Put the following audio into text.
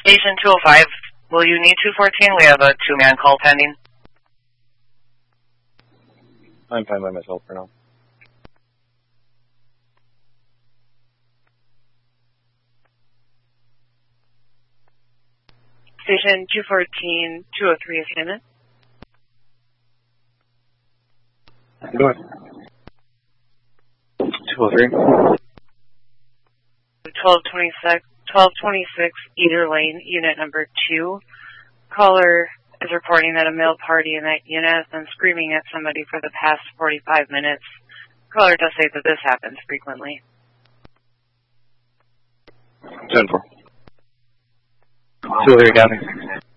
Station 205, will you need 214? We have a two-man call pending. I'm fine by myself for now. Station 214, 203 assignment. Go ahead. 203. 1226 Either Lane, unit number 2. Caller is reporting that a male party in that unit has been screaming at somebody for the past 45 minutes. Caller does say that this happens frequently. 10-4. 203 copy.